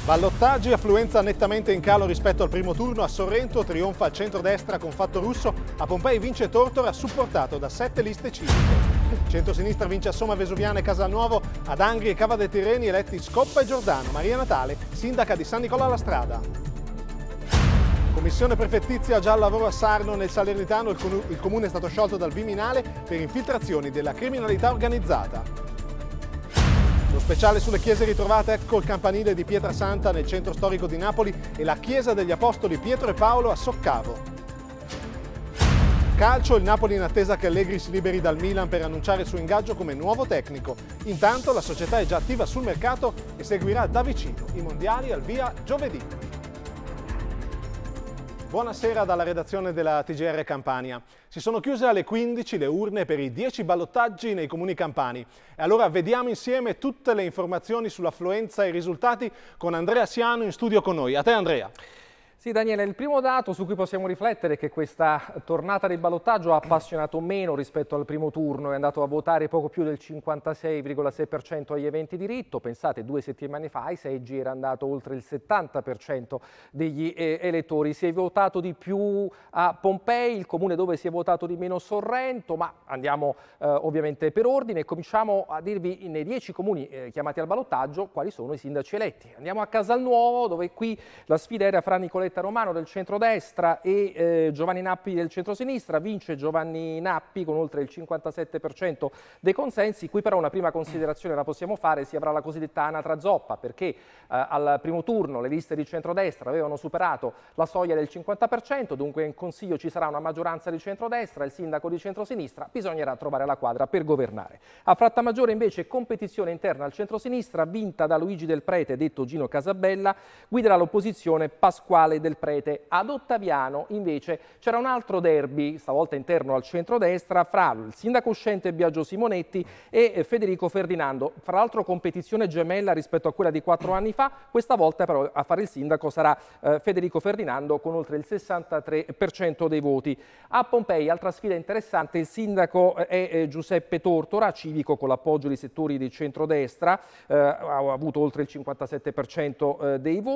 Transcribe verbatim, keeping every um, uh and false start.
Ballottaggi, affluenza nettamente in calo rispetto al primo turno. A Sorrento trionfa il centrodestra con Fatto Russo, a Pompei vince Tortora supportato da sette liste civiche. Centrosinistra vince a Somma Vesuviana e Casalnuovo, ad Angri e Cava dei Tirreni eletti Scoppa e Giordano. Maria Natale, sindaca di San Nicola alla Strada. Commissione prefettizia già al lavoro a Sarno nel Salernitano, il comune è stato sciolto dal Viminale per infiltrazioni della criminalità organizzata. Lo speciale sulle chiese ritrovate, ecco il campanile di Pietrasanta nel centro storico di Napoli e la chiesa degli Apostoli Pietro e Paolo a Soccavo. Calcio, il Napoli in attesa che Allegri si liberi dal Milan per annunciare il suo ingaggio come nuovo tecnico. Intanto la società è già attiva sul mercato e seguirà da vicino i mondiali al via giovedì. Buonasera dalla redazione della T G R Campania. Si sono chiuse alle quindici le urne per i dieci ballottaggi nei comuni campani. E allora vediamo insieme tutte le informazioni sull'affluenza e i risultati con Andrea Siano in studio con noi. A te Andrea. Sì Daniele, il primo dato su cui possiamo riflettere è che questa tornata del ballottaggio ha appassionato meno rispetto al primo turno, è andato a votare poco più del cinquantasei virgola sei per cento agli eventi di rito. Pensate, due settimane fa ai seggi era andato oltre il settanta per cento degli eh, elettori. Si è votato di più a Pompei, il comune dove si è votato di meno Sorrento, ma andiamo eh, ovviamente per ordine e cominciamo a dirvi nei dieci comuni eh, chiamati al ballottaggio quali sono i sindaci eletti. Andiamo a Casalnuovo, dove qui la sfida era fra Nicoletta Romano del centrodestra e eh, Giovanni Nappi del centrosinistra. Vince Giovanni Nappi con oltre il cinquantasette per cento dei consensi. Qui però una prima considerazione la possiamo fare: si avrà la cosiddetta anatra zoppa, perché eh, al primo turno le liste di centrodestra avevano superato la soglia del cinquanta per cento, dunque in consiglio ci sarà una maggioranza di centrodestra, il sindaco di centrosinistra, bisognerà trovare la quadra per governare. A Frattamaggiore invece competizione interna al centrosinistra, vinta da Luigi Del Prete, detto Gino Casabella, guiderà l'opposizione Pasquale Del Prete. Ad Ottaviano invece c'era un altro derby, stavolta interno al centrodestra, fra il sindaco uscente Biagio Simonetti e Federico Ferdinando. Fra l'altro competizione gemella rispetto a quella di quattro anni fa, questa volta però a fare il sindaco sarà eh, Federico Ferdinando con oltre il sessantatré per cento dei voti. A Pompei, altra sfida interessante, il sindaco è eh, Giuseppe Tortora, civico con l'appoggio di settori di centrodestra, eh, ha avuto oltre il cinquantasette per cento eh, dei voti.